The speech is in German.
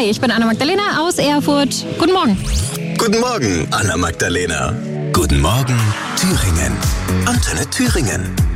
Hi, ich bin Anna-Magdalena aus Erfurt. Guten Morgen. Guten Morgen, Anna-Magdalena. Guten Morgen, Thüringen. Antenne Thüringen.